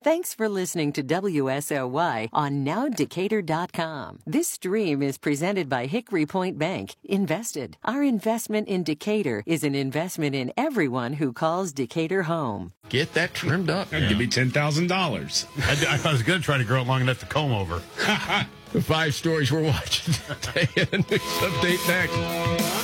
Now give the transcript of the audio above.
Thanks for listening to WSOY on NowDecatur.com. This stream is presented by Hickory Point Bank. Invested. Our investment in Decatur is an investment in everyone who calls Decatur home. Get that trimmed up. Give me $10,000. I was going to try to grow it long enough to comb over. The 5 stories we're watching today. News update next.